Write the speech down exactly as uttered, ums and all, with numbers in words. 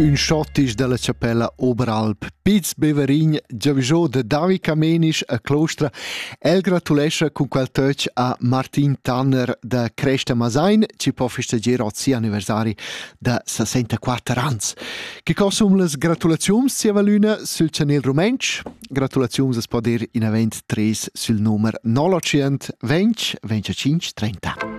Un schottisch della Cappella Oberalp. Piz Beverin, giavisò de Davi Kamenisch a Clostra. El gratulescha con quel touch a Martin Tanner da Cresta Masain, ci può festeggiare oggi anniversari da sessantaquattro anni. Che cosum les gratulazions si avaluna sul channel Rumensch. Gratulazions es può dir in event tre sul numero novecento venti venticinque trenta.